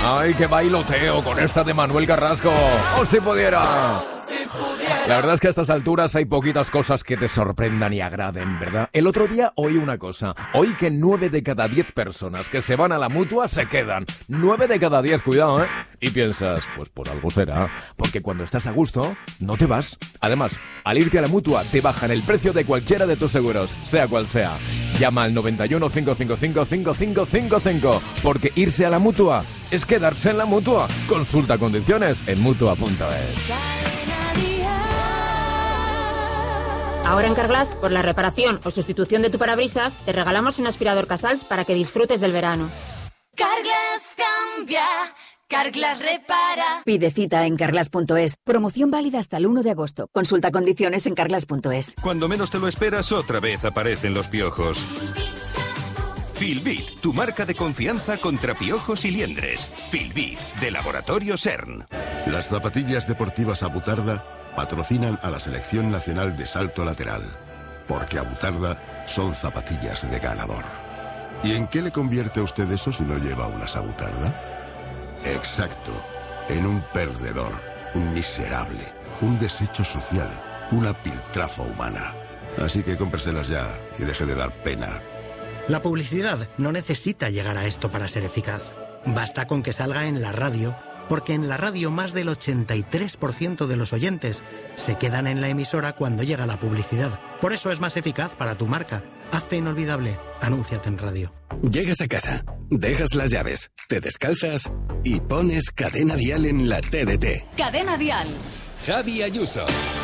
Ay, qué bailoteo con esta de Manuel Carrasco. ¡Oh, si pudiera! La verdad es que a estas alturas hay poquitas cosas que te sorprendan y agraden, ¿verdad? El otro día oí una cosa. Oí que 9 de cada 10 personas que se van a la Mutua se quedan. 9 de cada 10, cuidado, ¿eh? Y piensas, pues por algo será. Porque cuando estás a gusto, no te vas. Además, al irte a la Mutua, te bajan el precio de cualquiera de tus seguros, sea cual sea. Llama al 91 555 5555, porque irse a la Mutua es quedarse en la Mutua. Consulta condiciones en Mutua.es. Ahora en Carglass, por la reparación o sustitución de tu parabrisas, te regalamos un aspirador Casals para que disfrutes del verano. Carglass cambia, Carglass repara. Pide cita en Carglass.es. Promoción válida hasta el 1 de agosto. Consulta condiciones en Carglass.es. Cuando menos te lo esperas, otra vez aparecen los piojos. Filbit, tu marca de confianza contra piojos y liendres. Filbit, de Laboratorio CERN. Las zapatillas deportivas Abutarda patrocinan a la Selección Nacional de Salto Lateral, porque Abutarda son zapatillas de ganador. ¿Y en qué le convierte a usted eso si no lleva unas Abutarda? Exacto, en un perdedor, un miserable, un desecho social, una piltrafa humana. Así que cómpreselas ya y deje de dar pena. La publicidad no necesita llegar a esto para ser eficaz. Basta con que salga en la radio, porque en la radio más del 83% de los oyentes se quedan en la emisora cuando llega la publicidad. Por eso es más eficaz para tu marca. Hazte inolvidable. Anúnciate en radio. Llegas a casa, dejas las llaves, te descalzas y pones Cadena Dial en la TDT. Cadena Dial. Javi Ayuso.